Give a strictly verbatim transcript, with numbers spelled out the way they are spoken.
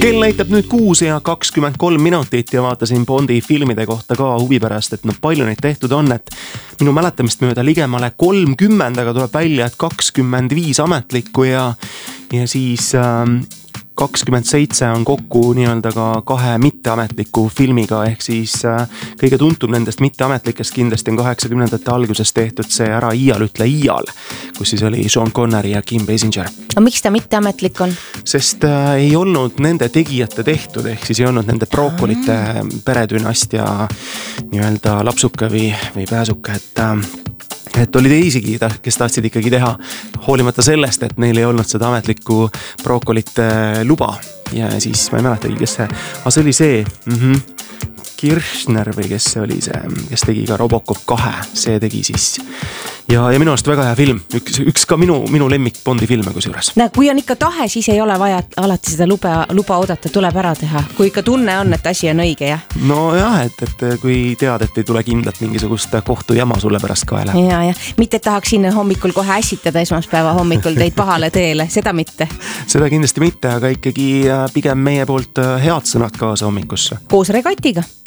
Kell näitab nüüd kuus ja kakskümmend kolm minutit ja vaatasin Bondi filmide kohta ka huvi pärast, et no palju neid tehtud on, et minu mäletamist mööda ligemale kolmkümmend, aga tuleb välja, et kakskümmend viis ametlikku ja, ja siis ähm, kakskümmend seitse on kokku nii-öelda ka kahe mitteametliku filmiga, ehk siis äh, kõige tuntum nendest mitteametlikest kindlasti on kaheksakümnendate alguses tehtud see Ära iial ütle iial, kus siis oli Sean Connery ja Kim Basinger. No miks ta mitteametlik on? Sest äh, ei olnud nende tegijate tehtud, ehk siis ei olnud nende brookolite peredünastia nii-öelda lapsuka või, või pääsuka, et äh, et oli teisigi, kes tahtsid ikkagi teha, hoolimata sellest, et neil ei olnud seda ametlikku brookolite luba. Ja siis ma ei mäletagi, kes see, aga see oli see mm-hmm, Kirchner või kes see oli see, kes tegi ka Robocop kahe, see tegi siis. Ja, ja minu arust väga hea film, üks, üks ka minu, minu lemmik Bondi filme kusjuures. No, kui on ikka tahe, siis ei ole vaja alati seda luba, luba oodata, tuleb ära teha. Kui ikka tunne on, et asi on õige, jah? No jah, et, et kui tead, et ei tule kindlalt mingisugust kohtu jama sulle pärast kaela. Ja, ja. Mitte tahaks sinna hommikul kohe ässitada esmaspäeva hommikul teid pahale teele, seda mitte. Seda kindlasti mitte, aga ikkagi pigem meie poolt head sõnad kaasa hommikusse. Koos regatiga.